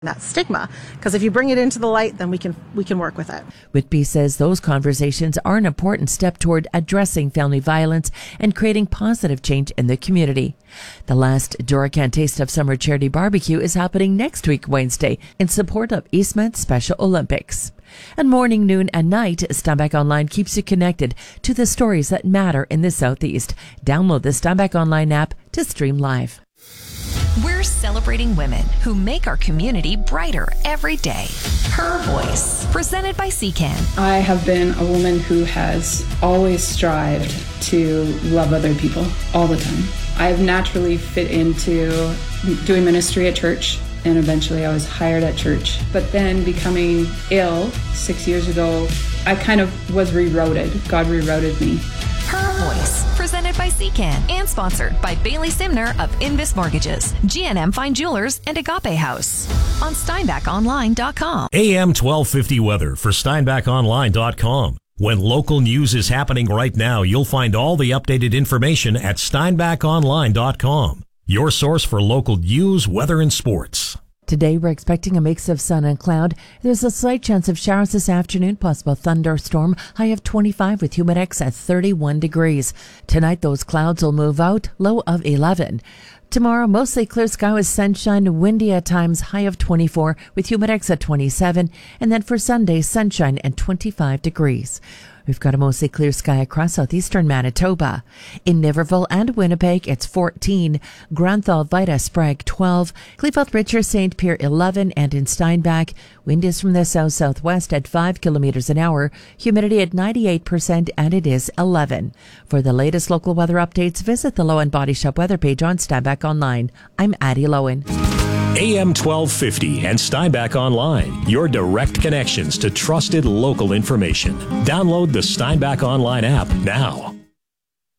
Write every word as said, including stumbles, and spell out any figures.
that stigma, because if you bring it into the light, then we can we can work with it. Whitby says those conversations are an important step toward addressing family violence and creating positive change in the community. The last Duracan Taste of Summer charity barbecue is happening next week, Wednesday, in support of Eastmed Special Olympics. And morning, noon, and night, Steinbach Online keeps you connected to the stories that matter in the Southeast. Download the Steinbach Online app to stream live. We're celebrating women who make our community brighter every day. Her Voice, presented by C C A N. I have been a woman who has always strived to love other people all the time. I've naturally fit into doing ministry at church, and eventually I was hired at church. But then becoming ill six years ago, I kind of was rerouted. God rerouted me. Her Voice, presented by C C A N and sponsored by Bailey Simner of Invis Mortgages, G N M Fine Jewelers, and Agape House on Steinbach Online dot com. A M twelve fifty weather for Steinbach Online dot com. When local news is happening right now, you'll find all the updated information at Steinbach Online dot com. Your source for local news, weather, and sports. Today, we're expecting a mix of sun and cloud. There's a slight chance of showers this afternoon, possible thunderstorm, high of twenty-five with humidex at thirty-one degrees. Tonight, those clouds will move out, low of eleven. Tomorrow, mostly clear sky with sunshine, windy at times, high of twenty-four with humidex at twenty-seven. And then for Sunday, sunshine and twenty-five degrees. We've got a mostly clear sky across southeastern Manitoba. In Niverville and Winnipeg, it's fourteen. Granthal, Vida, Sprague, twelve. Cleveland, Richard, Saint Pierre, eleven. And in Steinbach, wind is from the south-southwest at five kilometers an hour. Humidity at ninety-eight percent, and it is eleven. For the latest local weather updates, visit the Lowen Body Shop weather page on Steinbach Online. I'm Addie Lowen. A M twelve fifty and Steinbach Online, your direct connections to trusted local information. Download the Steinbach Online app now.